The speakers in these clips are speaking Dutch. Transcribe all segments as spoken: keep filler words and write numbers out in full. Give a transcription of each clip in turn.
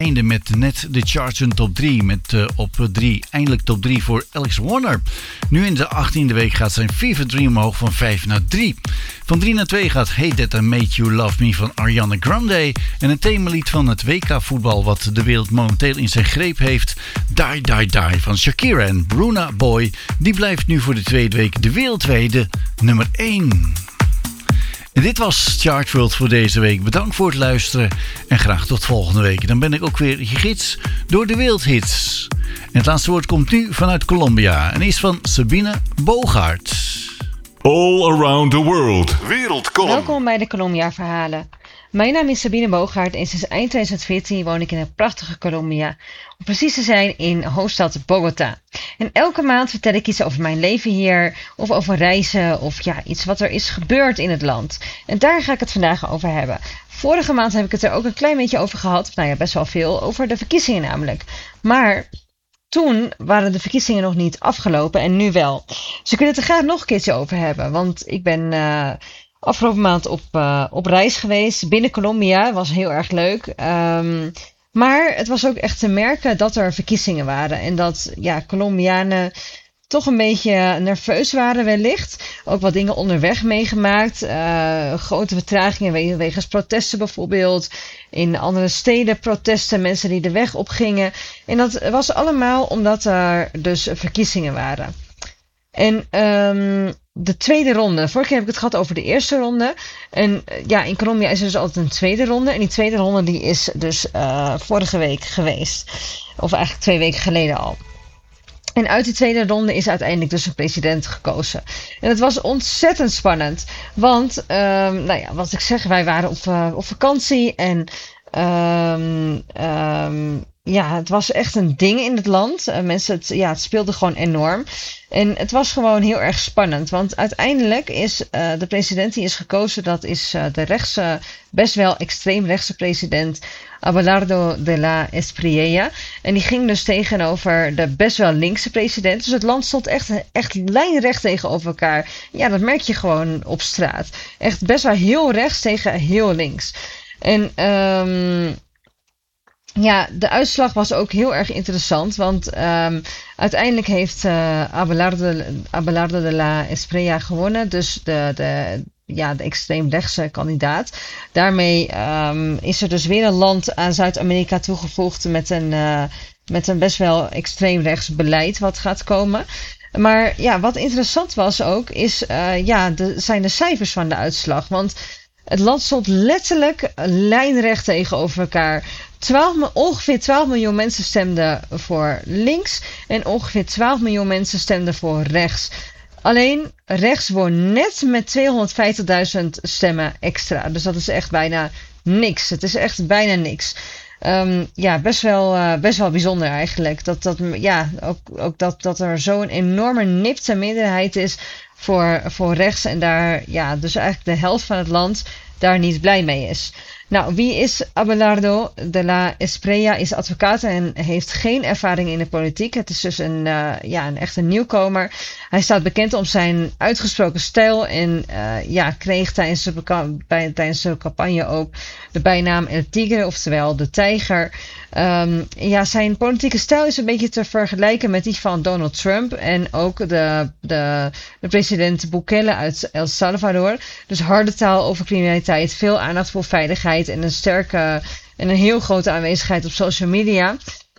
einde met net de charts een top drie. Met uh, op drie eindelijk top drie voor Alex Warner. Nu in de achttiende week gaat zijn Fever Dream omhoog van vijf naar drie. Van drie naar twee gaat Hey That I Made You Love Me van Ariana Grande. En een themalied van het W K voetbal wat de wereld momenteel in zijn greep heeft. Die Die Die van Shakira en Bruna Boy. Die blijft nu voor de tweede week de wereldwijde nummer één. En dit was Chartworld voor deze week. Bedankt voor het luisteren en graag tot volgende week. Dan ben ik ook weer je gids door de wereldhits. En het laatste woord komt nu vanuit Colombia en is van Sabine Bogaert. All around the world. Wereldkolom. Welkom bij de Colombia Verhalen. Mijn naam is Sabine Bogaert en sinds eind twintig veertien woon ik in het prachtige Colombia. Om precies te zijn in hoofdstad Bogota. En elke maand vertel ik iets over mijn leven hier, of over reizen, of ja, iets wat er is gebeurd in het land. En daar ga ik het vandaag over hebben. Vorige maand heb ik het er ook een klein beetje over gehad, nou ja, best wel veel, over de verkiezingen namelijk. Maar toen waren de verkiezingen nog niet afgelopen en nu wel. Dus ik wil het er graag nog een keertje over hebben, want ik ben Uh, afgelopen maand op, uh, op reis geweest binnen Colombia. Was heel erg leuk. Um, maar het was ook echt te merken dat er verkiezingen waren. En dat ja, Colombianen toch een beetje nerveus waren wellicht. Ook wat dingen onderweg meegemaakt. Uh, grote vertragingen wegens protesten bijvoorbeeld. In andere steden protesten, mensen die de weg op gingen. En dat was allemaal omdat er dus verkiezingen waren. En um, de tweede ronde. Vorige keer heb ik het gehad over de eerste ronde. En ja, in Colombia is er dus altijd een tweede ronde. En die tweede ronde die is dus uh, vorige week geweest. Of eigenlijk twee weken geleden al. En uit die tweede ronde is uiteindelijk dus een president gekozen. En het was ontzettend spannend. Want, um, nou ja, wat ik zeg, wij waren op, uh, op vakantie. En um, um, ja, het was echt een ding in het land. Uh, mensen, het, ja, het speelde gewoon enorm. En het was gewoon heel erg spannend. Want uiteindelijk is uh, de president die is gekozen, dat is uh, de rechtse, best wel extreem rechtse president Abelardo de la Espriella. En die ging dus tegenover de best wel linkse president. Dus het land stond echt, echt lijnrecht tegenover elkaar. Ja, dat merk je gewoon op straat. Echt best wel heel rechts tegen heel links. En um, ja, de uitslag was ook heel erg interessant, want um, uiteindelijk heeft uh, Abelardo, Abelardo de la Espriella gewonnen, dus de, de, ja, de extreem rechtse kandidaat. Daarmee um, is er dus weer een land aan Zuid-Amerika toegevoegd met een, uh, met een best wel extreem rechts beleid wat gaat komen. Maar ja, wat interessant was ook, is, uh, ja, de, zijn de cijfers van de uitslag, want het land stond letterlijk lijnrecht tegenover elkaar. twaalf, ongeveer twaalf miljoen mensen stemden voor links en ongeveer twaalf miljoen mensen stemden voor rechts. Alleen rechts won net met tweehonderdvijftigduizend stemmen extra. Dus dat is echt bijna niks. Het is echt bijna niks. Um, ja, best wel, uh, best wel bijzonder eigenlijk. Dat, dat, ja, ook, ook dat, dat er zo'n enorme nipte meerderheid is voor, voor rechts. En daar, ja, dus eigenlijk de helft van het land daar niet blij mee is. Nou, wie is Abelardo de la Espriella? Is advocaat en heeft geen ervaring in de politiek. Het is dus een, uh, ja, een echte nieuwkomer. Hij staat bekend om zijn uitgesproken stijl en uh, ja, kreeg tijdens de, bij, tijdens de campagne ook de bijnaam El Tigre, oftewel de tijger. Um, ja, zijn politieke stijl is een beetje te vergelijken met die van Donald Trump en ook de, de, de president Bukele uit El Salvador. Dus harde taal over criminaliteit, veel aandacht voor veiligheid en een sterke en een heel grote aanwezigheid op social media.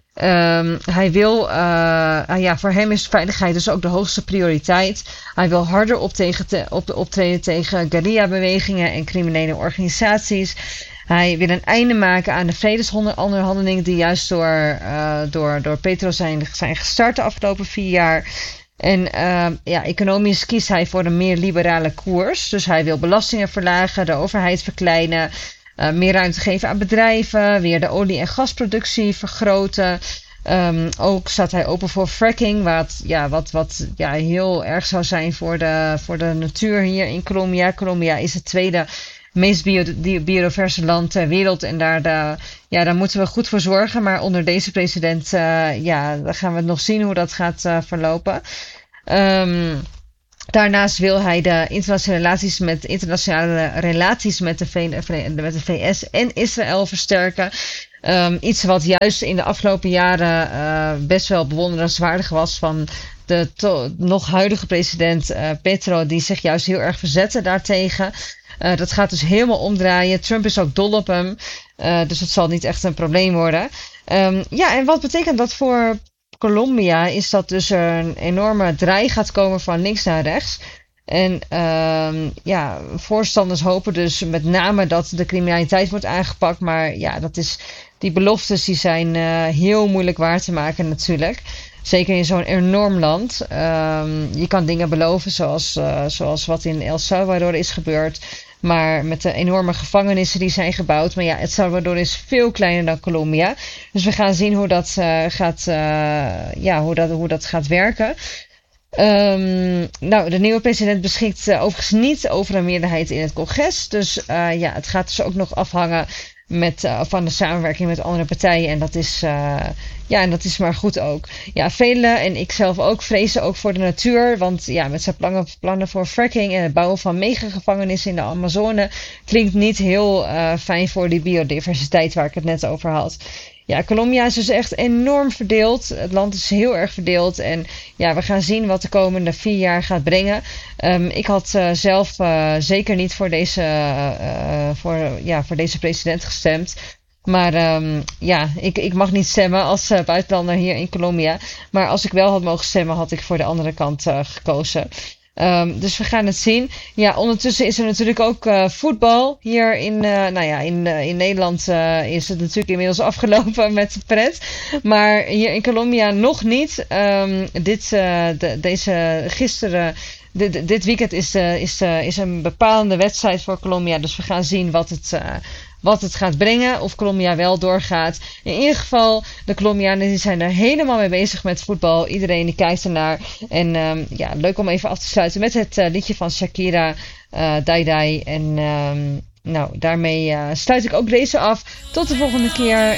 Um, hij wil, uh, uh, ja, voor hem is veiligheid dus ook de hoogste prioriteit. Hij wil harder op tegen te, op, optreden tegen guerrilla-bewegingen en criminele organisaties. Hij wil een einde maken aan de vredesonderhandelingen die juist door, uh, door, door Petro zijn, zijn gestart de afgelopen vier jaar. En uh, ja, economisch kiest hij voor een meer liberale koers. Dus hij wil belastingen verlagen, de overheid verkleinen, uh, meer ruimte geven aan bedrijven, weer de olie- en gasproductie vergroten. Um, ook staat hij open voor fracking, wat, ja, wat, wat ja, heel erg zou zijn voor de, voor de natuur hier in Colombia. Colombia is het tweede meest bio- biodiverse land ter wereld en daar, de, ja, daar moeten we goed voor zorgen. Maar onder deze president uh, ja, dan gaan we nog zien hoe dat gaat uh, verlopen. Um, Daarnaast wil hij de internationale relaties met, internationale relaties met, de, v- met de V S en Israël versterken. Um, iets wat juist in de afgelopen jaren uh, best wel bewonderenswaardig was van de to- nog huidige president uh, Petro, die zich juist heel erg verzette daartegen. Uh, dat gaat dus helemaal omdraaien. Trump is ook dol op hem, uh, dus het zal niet echt een probleem worden. Um, ja, en wat betekent dat voor Colombia? Is dat dus er een enorme draai gaat komen van links naar rechts. En um, ja, voorstanders hopen dus met name dat de criminaliteit wordt aangepakt. Maar ja, dat is, die beloftes die zijn uh, heel moeilijk waar te maken natuurlijk. Zeker in zo'n enorm land. Um, je kan dingen beloven zoals, uh, zoals wat in El Salvador is gebeurd. Maar met de enorme gevangenissen die zijn gebouwd. Maar ja, El Salvador is veel kleiner dan Colombia. Dus we gaan zien hoe dat, uh, gaat, uh, ja, hoe dat, hoe dat gaat werken. Um, nou, de nieuwe president beschikt uh, overigens niet over een meerderheid in het congres. Dus uh, ja, het gaat dus ook nog afhangen met, uh, van de samenwerking met andere partijen. En dat is, uh, ja, en dat is maar goed ook. Ja, velen en ik zelf ook vrezen ook voor de natuur. Want ja, met zijn plannen, plannen voor fracking en het bouwen van megagevangenissen in de Amazone klinkt niet heel uh, fijn voor die biodiversiteit waar ik het net over had. Ja, Colombia is dus echt enorm verdeeld. Het land is heel erg verdeeld. En ja, we gaan zien wat de komende vier jaar gaat brengen. Um, ik had uh, zelf uh, zeker niet voor deze, uh, voor, ja, voor deze president gestemd. Maar um, ja, ik, ik mag niet stemmen als uh, buitenlander hier in Colombia. Maar als ik wel had mogen stemmen, had ik voor de andere kant uh, gekozen. Um, dus we gaan het zien. Ja, ondertussen is er natuurlijk ook uh, voetbal. Hier in, uh, nou ja, in, uh, in Nederland uh, is het natuurlijk inmiddels afgelopen met de pret. Maar hier in Colombia nog niet. Um, dit, uh, de, deze gisteren, dit, dit weekend is, uh, is, uh, is een bepalende wedstrijd voor Colombia. Dus we gaan zien wat het... Uh, wat het gaat brengen, of Colombia wel doorgaat. In ieder geval, de Colombianen die zijn er helemaal mee bezig met voetbal. Iedereen die kijkt ernaar. En um, ja, leuk om even af te sluiten met het uh, liedje van Shakira, uh, Dai Dai. En um, nou, daarmee uh, sluit ik ook deze af. Tot de volgende keer